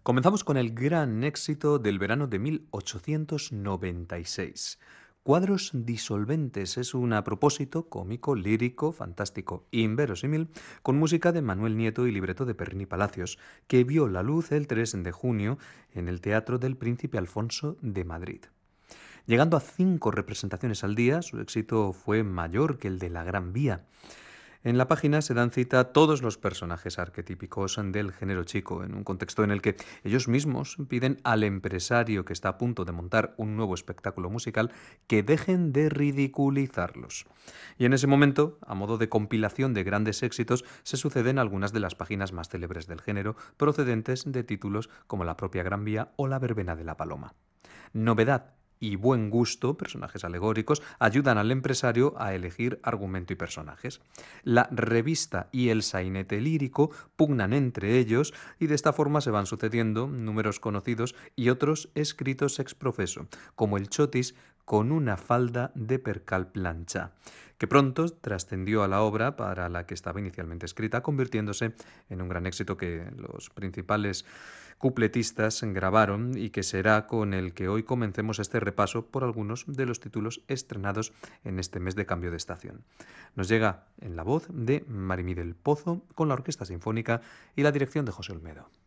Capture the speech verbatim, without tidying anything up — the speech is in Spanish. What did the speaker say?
Comenzamos con el gran éxito del verano de mil ochocientos noventa y seis. Cuadros disolventes es un a propósito cómico, lírico, fantástico, inverosímil, con música de Manuel Nieto y libreto de Perrini Palacios, que vio la luz el tres de junio en el Teatro del Príncipe Alfonso de Madrid. Llegando a cinco representaciones al día, su éxito fue mayor que el de La Gran Vía. En la página se dan cita todos los personajes arquetípicos del género chico, en un contexto en el que ellos mismos piden al empresario que está a punto de montar un nuevo espectáculo musical que dejen de ridiculizarlos. Y en ese momento, a modo de compilación de grandes éxitos, se suceden algunas de las páginas más célebres del género, procedentes de títulos como La propia Gran Vía o La verbena de la Paloma. Novedad y buen gusto, personajes alegóricos, ayudan al empresario a elegir argumento y personajes. La revista y el sainete lírico pugnan entre ellos y de esta forma se van sucediendo números conocidos y otros escritos ex profeso, como el chotis con una falda de percal plancha, que pronto trascendió a la obra para la que estaba inicialmente escrita, convirtiéndose en un gran éxito que los principales cupletistas grabaron y que será con el que hoy comencemos este repaso por algunos de los títulos estrenados en este mes de cambio de estación. Nos llega en la voz de Marimí del Pozo con la Orquesta Sinfónica y la dirección de José Olmedo.